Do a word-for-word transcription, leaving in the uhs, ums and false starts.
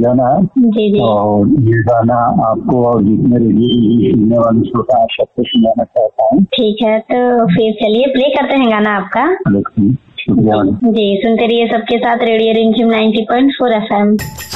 गाना है। जी जी। और ये गाना आपको और जितने रेडियो सुनने वाले श्रोता हैं सबको सुनाना चाहता हूँ। ठीक है, तो फिर चलिए प्ले करते हैं गाना आपका। शुक्रिया। जी, सुनते रहिए सबके साथ रेडियो रिमझिम ninety point four F M.